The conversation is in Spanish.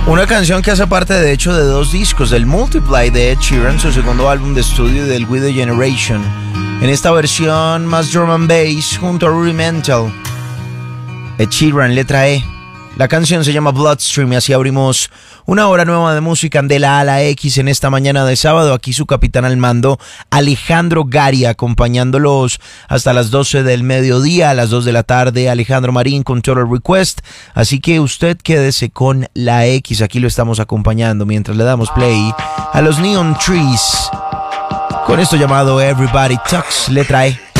Una canción que hace parte de hecho de 2 discos, del Multiply de Ed Sheeran, su segundo álbum de estudio, y del We The Generation. En esta versión más drum and bass junto a Rudimental, Ed Sheeran, letra E. La canción se llama Bloodstream y así abrimos una hora nueva de música de la A a la X en esta mañana de sábado. Aquí su capitán al mando, Alejandro Garia, acompañándolos hasta las 12 del mediodía. A las 2 de la tarde, Alejandro Marín con Total Request. Así que usted quédese con la X, aquí lo estamos acompañando mientras le damos play a los Neon Trees con esto llamado Everybody Talks, letra E.